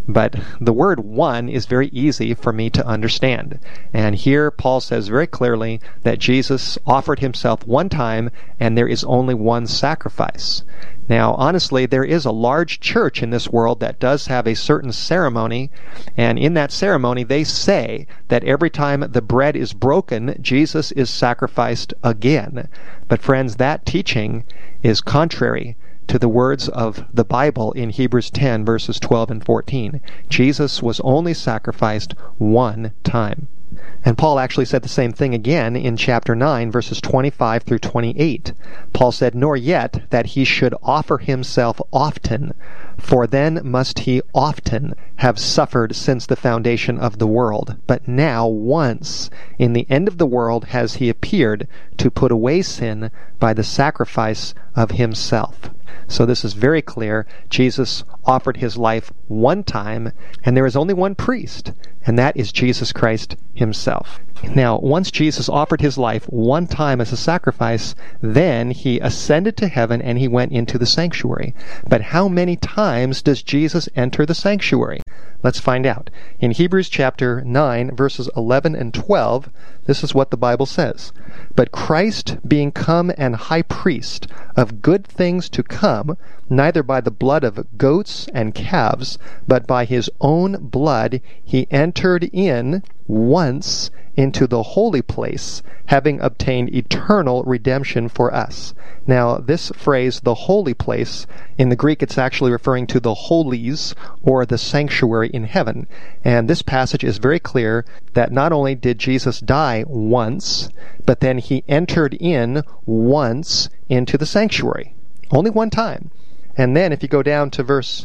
But the word one is very easy for me to understand. And here Paul says very clearly that Jesus offered himself one time and there is only one sacrifice. Now, honestly, there is a large church in this world that does have a certain ceremony, and in that ceremony they say that every time the bread is broken, Jesus is sacrificed again. But friends, that teaching is contrary to the words of the Bible in Hebrews 10, verses 12 and 14. Jesus was only sacrificed one time. And Paul actually said the same thing again in chapter 9, verses 25 through 28. Paul said, "Nor yet that he should offer himself often, for then must he often have suffered since the foundation of the world. But now once, in the end of the world, has he appeared to put away sin by the sacrifice of himself." So this is very clear. Jesus offered his life one time, and there is only one priest, and that is Jesus Christ himself. Now, once Jesus offered his life one time as a sacrifice, then he ascended to heaven and he went into the sanctuary. But how many times does Jesus enter the sanctuary? Let's find out. In Hebrews chapter 9, verses 11 and 12, this is what the Bible says. "But Christ, being come an high priest of good things to come, neither by the blood of goats and calves, but by his own blood, he entered in once into the holy place, having obtained eternal redemption for us." Now, this phrase, the holy place, in the Greek it's actually referring to the holies, or the sanctuary in heaven. And this passage is very clear that not only did Jesus die once, but then he entered in once into the sanctuary. Only one time. And then if you go down to verse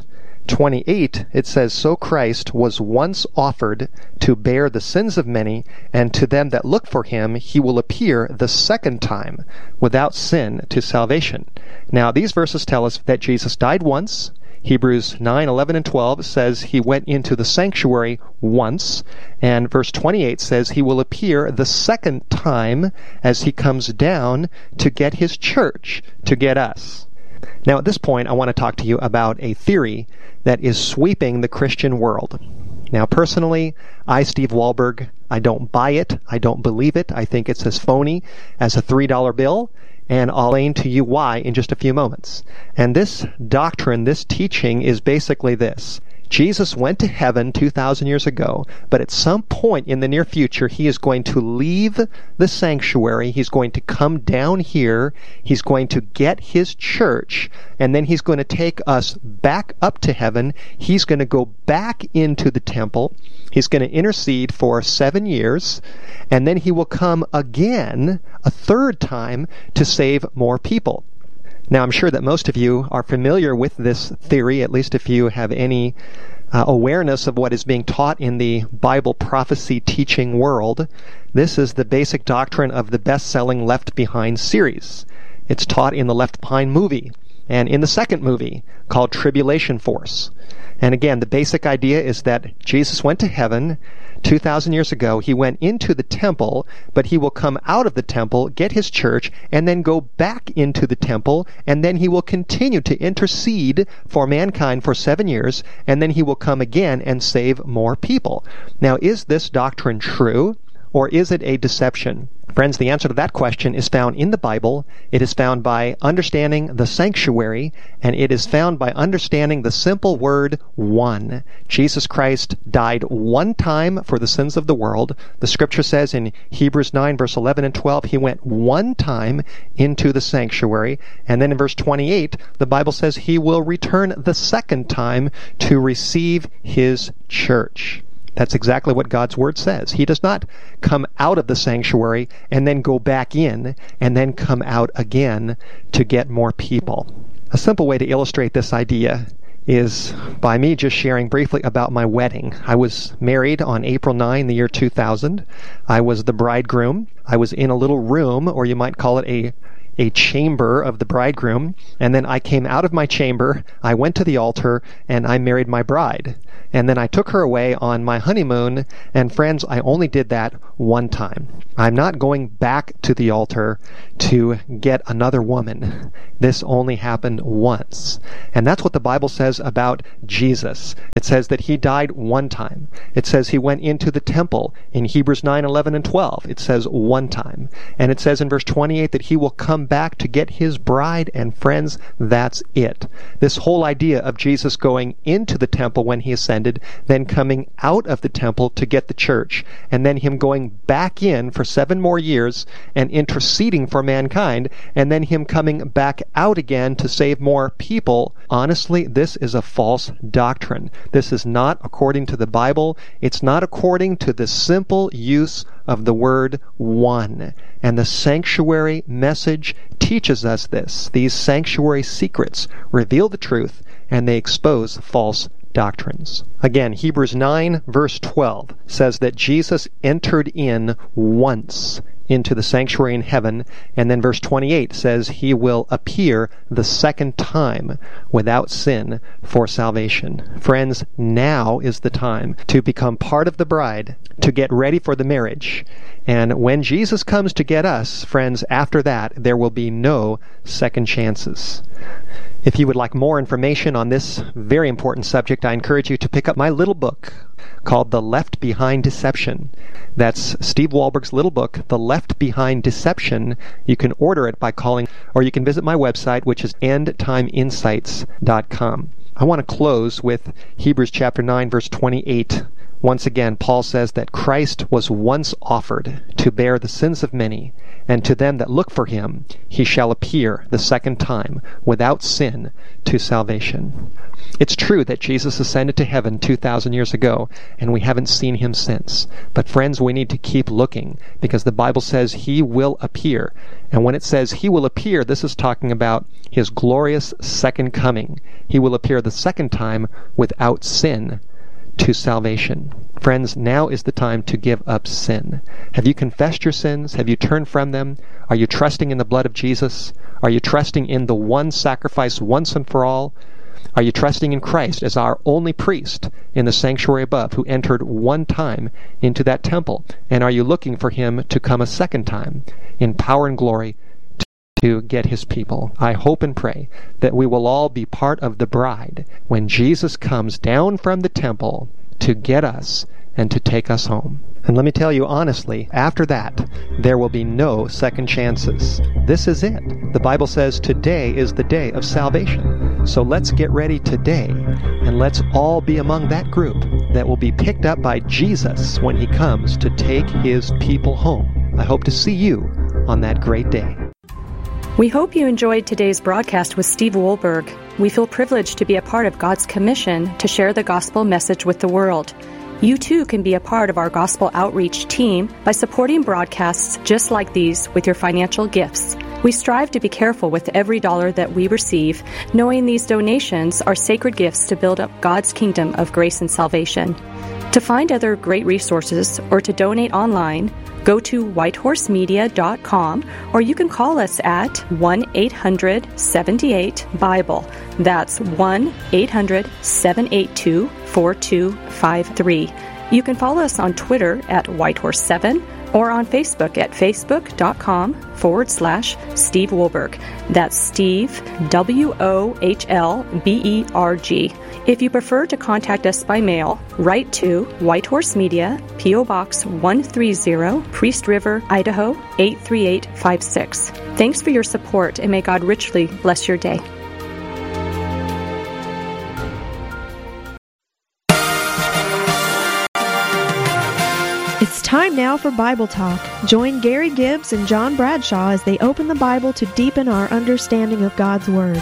28, it says, "So Christ was once offered to bear the sins of many, and to them that look for him he will appear the second time without sin to salvation." Now, these verses tell us that Jesus died once. Hebrews 9, 11, and 12 says he went into the sanctuary once, and verse 28 says he will appear the second time as he comes down to get his church, to get us. Now, at this point, I want to talk to you about a theory that is sweeping the Christian world. Now, personally, Steve Wahlberg, I don't buy it. I don't believe it. I think it's as phony as a $3 bill, and I'll explain to you why in just a few moments. And this doctrine, this teaching, is basically this. Jesus went to heaven 2,000 years ago, but at some point in the near future, he is going to leave the sanctuary. He's going to come down here. He's going to get his church, and then he's going to take us back up to heaven. He's going to go back into the temple. He's going to intercede for 7 years, and then he will come again a third time to save more people. Now, I'm sure that most of you are familiar with this theory, at least if you have any awareness of what is being taught in the Bible prophecy teaching world. This is the basic doctrine of the best-selling Left Behind series. It's taught in the Left Behind movie and in the second movie called Tribulation Force. And again, the basic idea is that Jesus went to heaven 2,000 years ago. He went into the temple, but he will come out of the temple, get his church, and then go back into the temple, and then he will continue to intercede for mankind for 7 years, and then he will come again and save more people. Now, is this doctrine true, or is it a deception? Friends, the answer to that question is found in the Bible. It is found by understanding the sanctuary, and it is found by understanding the simple word one. Jesus Christ died one time for the sins of the world. The scripture says in Hebrews 9, verse 11 and 12, he went one time into the sanctuary. And then in verse 28, the Bible says he will return the second time to receive his church. That's exactly what God's Word says. He does not come out of the sanctuary and then go back in and then come out again to get more people. A simple way to illustrate this idea is by me just sharing briefly about my wedding. I was married on April 9, the year 2000. I was the bridegroom. I was in a little room, or you might call it a chamber of the bridegroom, and then I came out of my chamber, I went to the altar, and I married my bride. And then I took her away on my honeymoon, and friends, I only did that one time. I'm not going back to the altar to get another woman. This only happened once. And that's what the Bible says about Jesus. It says that he died one time. It says he went into the temple in Hebrews 9, 11, and 12. It says one time. And it says in verse 28 that he will come back to get his bride, and friends, that's it. This whole idea of Jesus going into the temple when he ascended, then coming out of the temple to get the church, and then him going back in for 7 more years and interceding for mankind, and then him coming back out again to save more people. Honestly, this is a false doctrine. This is not according to the Bible. It's not according to the simple use of the word one. And the sanctuary message teaches us this. These sanctuary secrets reveal the truth, and they expose false doctrines. Again, Hebrews 9 verse 12 says that Jesus entered in once into the sanctuary in heaven, and then verse 28 says he will appear the second time without sin for salvation. Friends, now is the time to become part of the bride, to get ready for the marriage. And when Jesus comes to get us, friends, after that, there will be no second chances. If you would like more information on this very important subject, I encourage you to pick up my little book called The Left Behind Deception. That's Steve Wohlberg's little book, The Left Behind Deception. You can order it by calling, or you can visit my website, which is endtimeinsights.com. I want to close with Hebrews chapter 9, verse 28. Once again, Paul says that Christ was once offered to bear the sins of many, and to them that look for him he shall appear the second time without sin to salvation. It's true that Jesus ascended to heaven 2,000 years ago, and we haven't seen him since. But friends, we need to keep looking, because the Bible says he will appear. And when it says he will appear, this is talking about his glorious second coming. He will appear the second time without sin to salvation. Friends, now is the time to give up sin. Have you confessed your sins? Have you turned from them? Are you trusting in the blood of Jesus? Are you trusting in the one sacrifice once and for all? Are you trusting in Christ as our only priest in the sanctuary above, who entered one time into that temple? And are you looking for him to come a second time in power and glory to get his people? I hope and pray that we will all be part of the bride when Jesus comes down from the temple to get us and to take us home. And let me tell you honestly, after that, there will be no second chances. This is it. The Bible says today is the day of salvation. So let's get ready today, and let's all be among that group that will be picked up by Jesus when he comes to take his people home. I hope to see you on that great day. We hope you enjoyed today's broadcast with Steve Wohlberg. We feel privileged to be a part of God's commission to share the gospel message with the world. You too can be a part of our gospel outreach team by supporting broadcasts just like these with your financial gifts. We strive to be careful with every dollar that we receive, knowing these donations are sacred gifts to build up God's kingdom of grace and salvation. To find other great resources or to donate online, go to whitehorsemedia.com, or you can call us at 1-800-78-BIBLE. That's 1-800-782-4253. You can follow us on Twitter at Whitehorse7 or on Facebook at facebook.com/Steve Wohlberg. That's Steve, WOHLBERG. If you prefer to contact us by mail, write to White Horse Media, P.O. Box 130, Priest River, Idaho 83856. Thanks for your support, and may God richly bless your day. It's time now for Bible Talk. Join Gary Gibbs and John Bradshaw as they open the Bible to deepen our understanding of God's Word.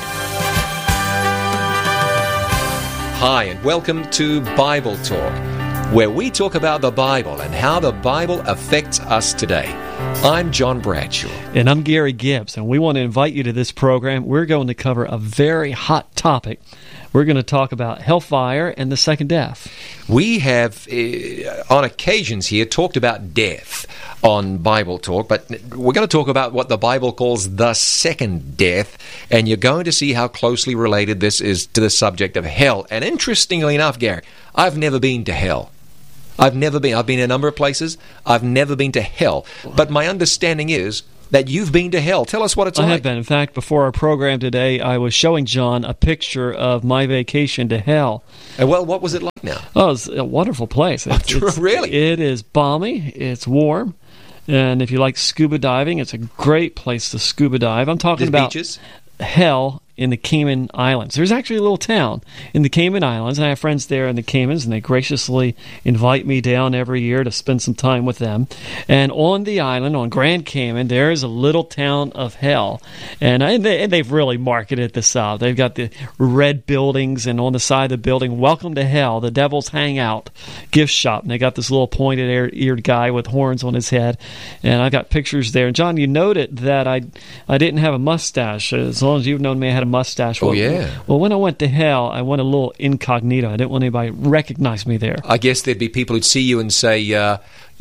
Hi, and welcome to Bible Talk, where we talk about the Bible and how the Bible affects us today. I'm John Bradshaw. And I'm Gary Gibbs, and we want to invite you to this program. We're going to cover a very hot topic. We're going to talk about hellfire and the second death. We have, on occasions here, talked about death on Bible Talk, but we're going to talk about what the Bible calls the second death, and you're going to see how closely related this is to the subject of hell. And interestingly enough, Gary, I've never been to hell. I've been in a number of places. I've never been to hell. But my understanding is that you've been to hell. Tell us what it's like. I have been. In fact, before our program today, I was showing John a picture of my vacation to hell. Well, what was it like now? Oh, it's a wonderful place. Really? It is balmy. It's warm. And if you like scuba diving, it's a great place to scuba dive. I'm talking about beaches? Hell in the Cayman Islands. There's actually a little town in the Cayman Islands, and I have friends there in the Caymans, and they graciously invite me down every year to spend some time with them. And on the island, on Grand Cayman, there is a little town of hell, and they've really marketed this out. They've got the red buildings, and on the side of the building, "Welcome to Hell, the Devil's Hangout," gift shop, and they got this little pointed-eared guy with horns on his head, and I got pictures there. And John, you noted that I didn't have a mustache. As long as you've known me, I had a mustache. Oh, yeah. Well, when I went to hell, I went a little incognito. I didn't want anybody to recognize me there. I guess there'd be people who'd see you and say, yeah,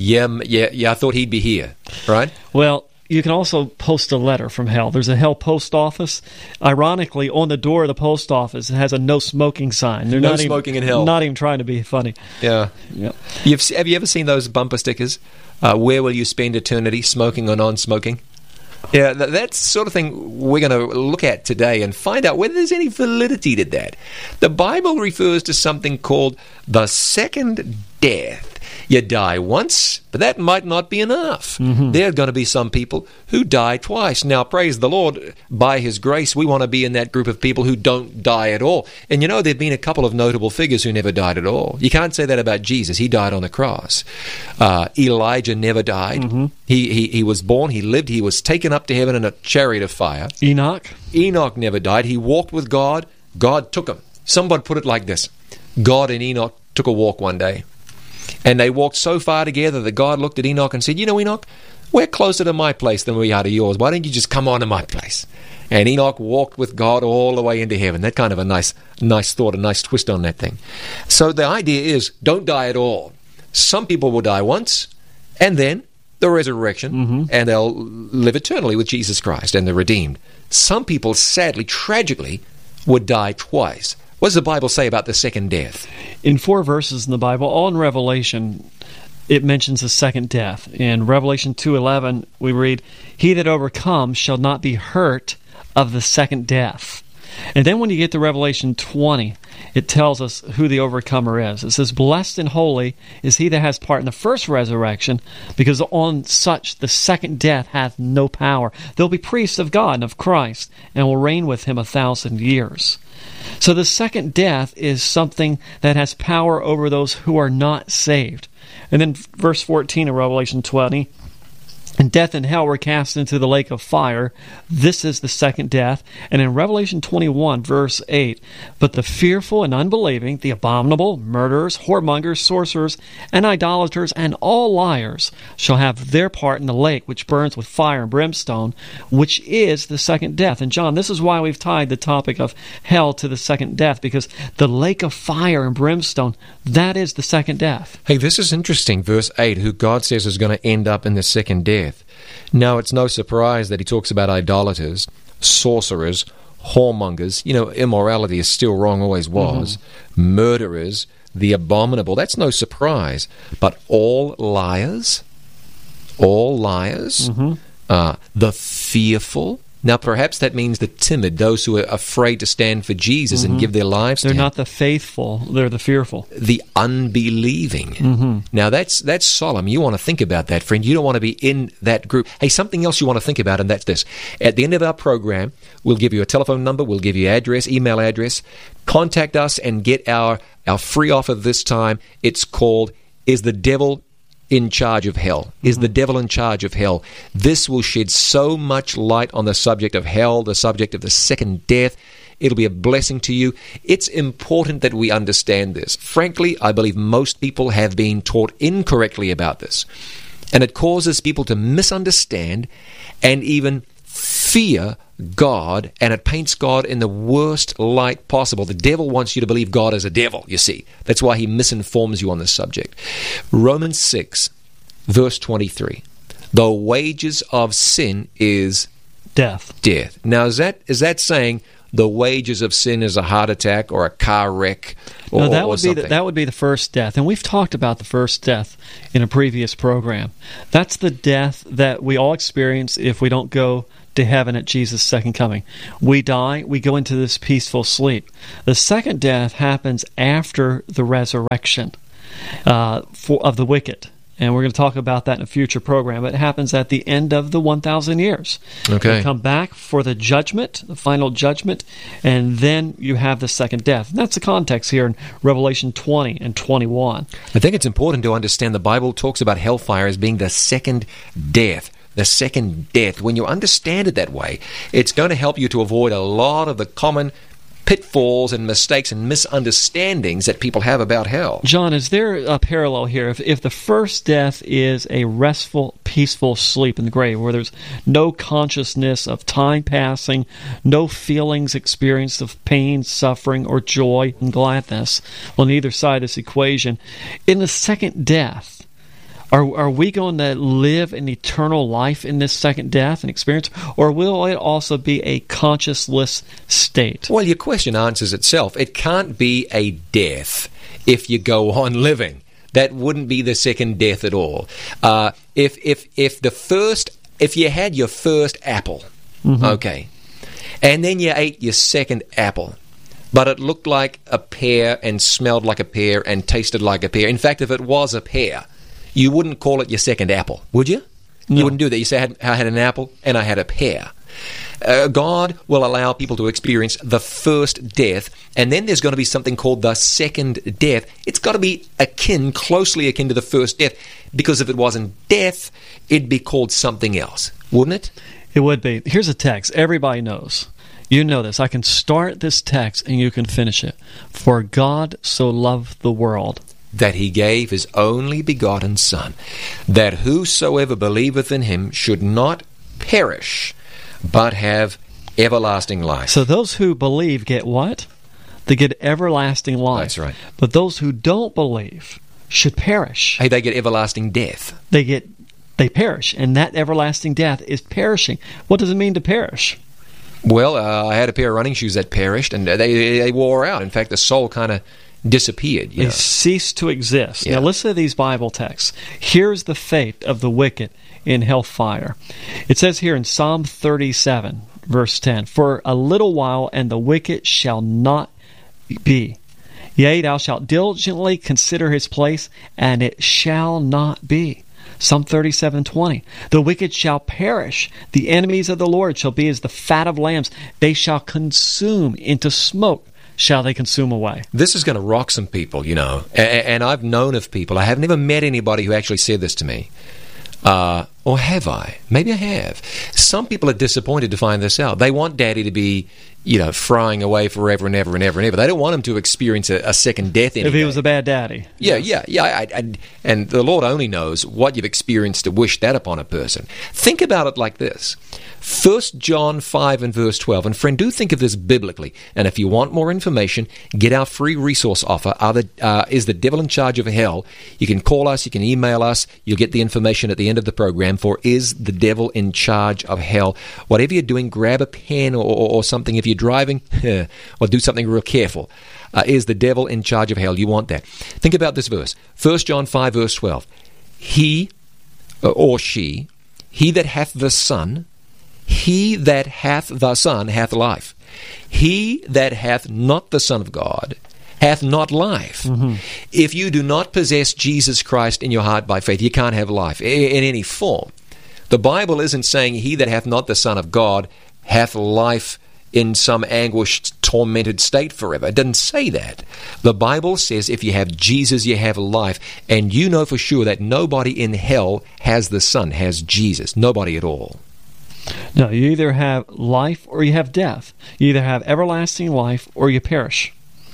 I thought he'd be here, right? Well, you can also post a letter from hell. There's a hell post office. Ironically, on the door of the post office, it has a no smoking sign. They're no smoking in hell. Not even trying to be funny. Yeah. Yep. Have you ever seen those bumper stickers? Where will you spend eternity, smoking or non-smoking? Yeah, that's the sort of thing we're going to look at today and find out whether there's any validity to that. The Bible refers to something called the second death. You die once, but that might not be enough. Mm-hmm. There are going to be some people who die twice. Now, praise the Lord, by His grace, we want to be in that group of people who don't die at all. And you know, there have been a couple of notable figures who never died at all. You can't say that about Jesus. He died on the cross. Elijah never died. Mm-hmm. He was born, he lived, he was taken up to heaven in a chariot of fire. Enoch never died. He walked with God. God took him. Somebody put it like this. God and Enoch took a walk one day. And they walked so far together that God looked at Enoch and said, "You know, Enoch, we're closer to my place than we are to yours. Why don't you just come on to my place?" And Enoch walked with God all the way into heaven. That kind of a nice thought, a nice twist on that thing. So the idea is, don't die at all. Some people will die once, and then the resurrection, and they'll live eternally with Jesus Christ, and they're redeemed. Some people, sadly, tragically, would die twice. What does the Bible say about the second death? In 4 verses in the Bible, all in Revelation, it mentions the second death. In Revelation 2:11, we read, "He that overcomes shall not be hurt of the second death." And then when you get to Revelation 20, it tells us who the overcomer is. It says, "Blessed and holy is he that has part in the first resurrection, because on such the second death hath no power. They'll be priests of God and of Christ, and will reign with him 1,000 years." So the second death is something that has power over those who are not saved. And then verse 14 of Revelation 20, "And death and hell were cast into the lake of fire. This is the second death." And in Revelation 21, verse 8, "But the fearful and unbelieving, the abominable, murderers, whoremongers, sorcerers, and idolaters, and all liars shall have their part in the lake which burns with fire and brimstone, which is the second death." And John, this is why we've tied the topic of hell to the second death, because the lake of fire and brimstone, that is the second death. Hey, this is interesting. Verse 8, who God says is going to end up in the second death. Now, it's no surprise that he talks about idolaters, sorcerers, whoremongers. You know, immorality is still wrong, always was. Murderers, the abominable. That's no surprise. But all liars, the fearful. Now, perhaps that means the timid, those who are afraid to stand for Jesus and give their lives to Him. They're not the faithful, they're the fearful. The unbelieving. Now, that's solemn. You want to think about that, friend. You don't want to be in that group. Hey, something else you want to think about, and that's this. At the end of our program, we'll give you a telephone number, we'll give you address, email address. Contact us and get our free offer this time. It's called, "Is the Devil in Charge of Hell?" Is the devil in charge of hell? This will shed so much light on the subject of hell, the subject of the second death. It'll be a blessing to you. It's important that we understand this. Frankly, I believe most people have been taught incorrectly about this. And it causes people to misunderstand and even fear God, and it paints God in the worst light possible. The devil wants you to believe God is a devil, you see. That's why he misinforms you on this subject. Romans 6, verse 23. The wages of sin is death. Now, is that saying the wages of sin is a heart attack or a car wreck or, no, that or would something? that would be the first death. And we've talked about the first death in a previous program. That's the death that we all experience if we don't go to heaven at Jesus' second coming. We die, we go into this peaceful sleep. The second death happens after the resurrection of the wicked. And we're going to talk about that in a future program. It happens at the end of the 1,000 years. Okay. You come back for the judgment, the final judgment, and then you have the second death. And that's the context here in Revelation 20 and 21. I think it's important to understand the Bible talks about hellfire as being the second death. The second death. When you understand it that way, it's going to help you to avoid a lot of the common pitfalls and mistakes and misunderstandings that people have about hell. John, is there a parallel here? If the first death is a restful, peaceful sleep in the grave, where there's no consciousness of time passing, no feelings experienced of pain, suffering, or joy and gladness on either side of this equation, in the second death, are we going to live an eternal life in this second death and experience, or will it also be a consciousless state? Well, your question answers itself. It can't be a death if you go on living. That wouldn't be the second death at all. If you had your first apple, okay, and then you ate your second apple, but it looked like a pear and smelled like a pear and tasted like a pear. In fact, if it was a pear, you wouldn't call it your second apple, would you? No. You wouldn't do that. You say, I had an apple and I had a pear. God will allow people to experience the first death, and then there's going to be something called the second death. It's got to be closely akin to the first death, because if it wasn't death, it'd be called something else, wouldn't it? It would be. Here's a text everybody knows. You know this. I can start this text and you can finish it. For God so loved the world, that he gave his only begotten Son, that whosoever believeth in him should not perish, but have everlasting life. So those who believe get what? They get everlasting life. That's right. But those who don't believe should perish. Hey, they get everlasting death. They perish, and that everlasting death is perishing. What does it mean to perish? Well, I had a pair of running shoes that perished, and they wore out. In fact, the sole kind of disappeared. They ceased to exist. Yeah. Now listen to these Bible texts. Here's the fate of the wicked in hellfire. It says here in Psalm 37, verse 10, For a little while, and the wicked shall not be. Yea, thou shalt diligently consider his place, and it shall not be. Psalm 37:20. The wicked shall perish. The enemies of the Lord shall be as the fat of lambs. They shall consume into smoke. Shall they consume away? This is going to rock some people, you know. And I've known of people. I have never met anybody who actually said this to me. Or have I? Maybe I have. Some people are disappointed to find this out. They want Daddy to be, frying away forever and ever and ever and ever. They don't want him to experience a second death any If he day. was a bad daddy. Yeah. And the Lord only knows what you've experienced to wish that upon a person. Think about it like this. 1 John 5 and verse 12. And friend, do think of this biblically. And if you want more information, get our free resource offer. Is the Devil in Charge of Hell? You can call us, you can email us. You'll get the information at the end of the program for Is the Devil in Charge of Hell? Whatever you're doing, grab a pen or something. If you're driving, or do something real careful. Is the Devil in Charge of Hell? You want that. Think about this verse. 1 John 5 verse 12. He or she, he that hath the Son, he that hath the Son hath life. He that hath not the Son of God hath not life. Mm-hmm. If you do not possess Jesus Christ in your heart by faith, you can't have life in any form. The Bible isn't saying he that hath not the Son of God hath life in some anguished, tormented state forever. It doesn't say that. The Bible says if you have Jesus, you have life. And you know for sure that nobody in hell has the Son, has Jesus. Nobody at all. No, you either have life or you have death. You either have everlasting life or you perish.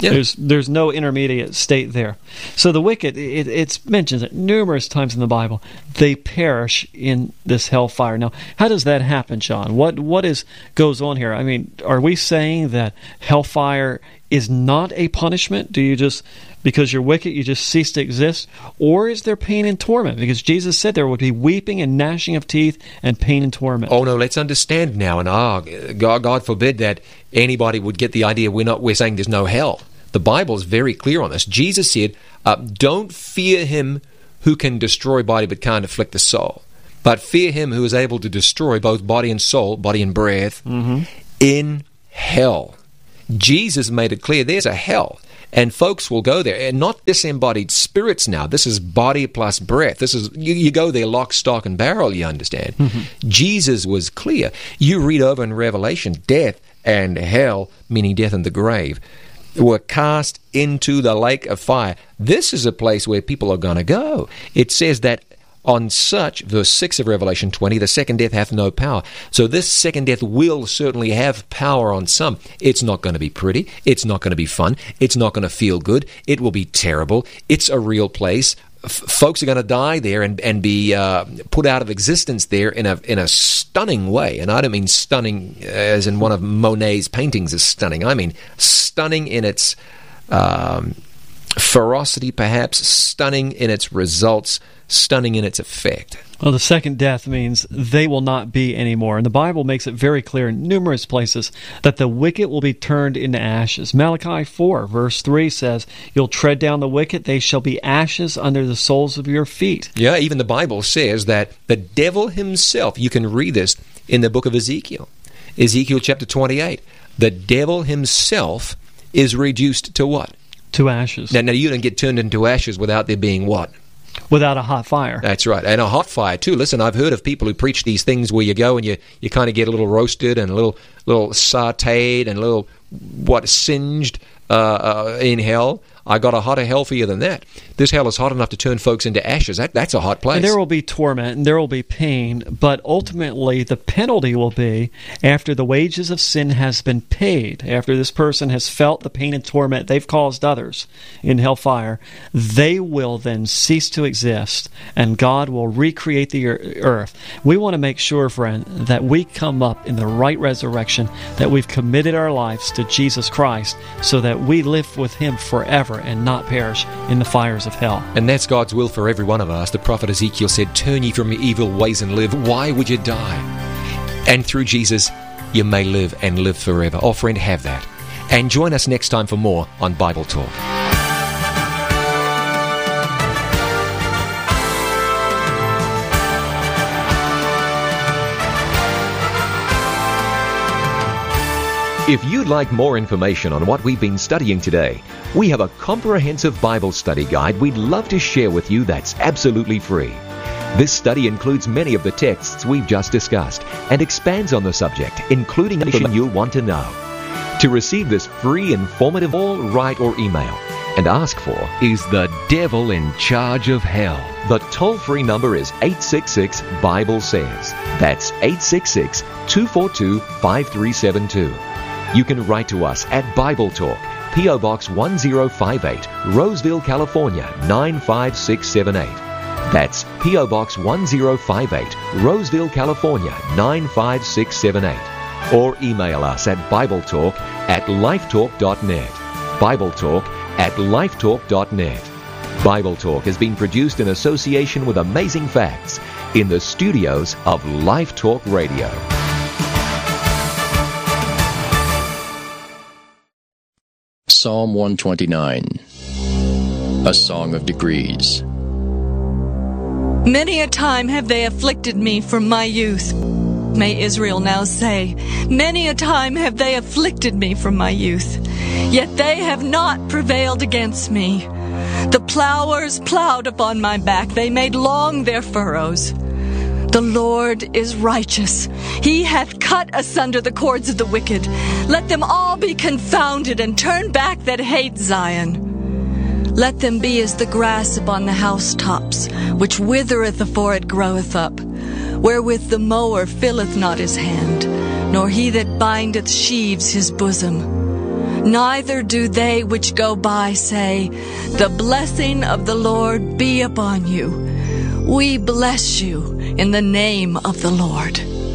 Yeah. There's no intermediate state there. So the wicked, it's mentioned it numerous times in the Bible. They perish in this hellfire. Now, how does that happen, John? What goes on here? I mean, are we saying that hellfire is not a punishment? Do you just, because you're wicked, you just cease to exist? Or is there pain and torment? Because Jesus said there would be weeping and gnashing of teeth and pain and torment. Oh no, let's understand now. And God forbid that anybody would get the idea we're saying there's no hell. The Bible is very clear on this. Jesus said, don't fear him who can destroy body but can't afflict the soul, but fear him who is able to destroy both body and soul, body and breath, in hell. Jesus made it clear there's a hell, and folks will go there, and not disembodied spirits now. This is body plus breath. This is you go there lock, stock, and barrel, you understand. Jesus was clear. You read over in Revelation, death and hell, meaning death and the grave, were cast into the lake of fire. This is a place where people are going to go. It says that on such, verse 6 of Revelation 20, the second death hath no power. So this second death will certainly have power on some. It's not going to be pretty. It's not going to be fun. It's not going to feel good. It will be terrible. It's a real place. Folks are going to die there and be put out of existence there in a stunning way. And I don't mean stunning as in one of Monet's paintings is stunning. I mean stunning in its ferocity, perhaps, stunning in its results, stunning in its effect. Well, the second death means they will not be anymore. And the Bible makes it very clear in numerous places that the wicked will be turned into ashes. Malachi 4, verse 3 says, you'll tread down the wicked, they shall be ashes under the soles of your feet. Yeah, even the Bible says that the devil himself, you can read this in the book of Ezekiel. Ezekiel chapter 28. The devil himself is reduced to what? To ashes. Now you don't get turned into ashes without there being what? Without a hot fire. That's right. And a hot fire, too. Listen, I've heard of people who preach these things where you go and you kind of get a little roasted and a little sautéed and a little, singed in hell. I got a hotter hell for you than that. This hell is hot enough to turn folks into ashes. That's a hot place. And there will be torment and there will be pain, but ultimately the penalty will be after the wages of sin has been paid, after this person has felt the pain and torment they've caused others in hellfire, they will then cease to exist and God will recreate the earth. We want to make sure, friend, that we come up in the right resurrection, that we've committed our lives to Jesus Christ so that we live with Him forever and not perish in the fires of hell. And that's God's will for every one of us. The prophet Ezekiel said, turn ye from your evil ways and live. Why would you die? And through Jesus, you may live and live forever. Oh, friend, have that. And join us next time for more on Bible Talk. If you'd like more information on what we've been studying today, we have a comprehensive Bible study guide we'd love to share with you that's absolutely free. This study includes many of the texts we've just discussed and expands on the subject, including information you'll want to know. To receive this free, informative, call, write, or email and ask for is The Devil in Charge of Hell. The toll-free number is 866-BIBLE-SAYS. That's 866-242-5372. You can write to us at Bible Talk, P.O. Box 1058, Roseville, California, 95678. That's P.O. Box 1058, Roseville, California, 95678. Or email us at BibleTalk@lifetalk.net. BibleTalk@lifetalk.net. Bible Talk has been produced in association with Amazing Facts in the studios of Life Talk Radio. Psalm 129, a song of degrees. Many a time have they afflicted me from my youth. May Israel now say, many a time have they afflicted me from my youth, yet they have not prevailed against me. The plowers plowed upon my back, they made long their furrows. The Lord is righteous. He hath cut asunder the cords of the wicked. Let them all be confounded and turn back that hate Zion. Let them be as the grass upon the housetops, which withereth afore it groweth up, wherewith the mower filleth not his hand, nor he that bindeth sheaves his bosom. Neither do they which go by say, The blessing of the Lord be upon you. We bless you in the name of the Lord.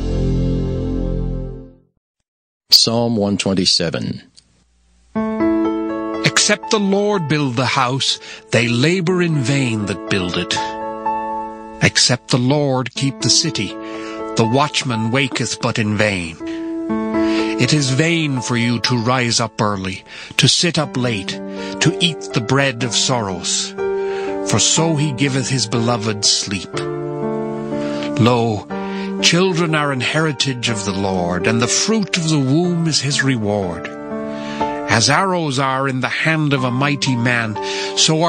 Psalm 127. Except the Lord build the house, they labor in vain that build it. Except the Lord keep the city, the watchman waketh but in vain. It is vain for you to rise up early, to sit up late, to eat the bread of sorrows. For so he giveth his beloved sleep. Lo, children are an heritage of the Lord, and the fruit of the womb is his reward. As arrows are in the hand of a mighty man, so are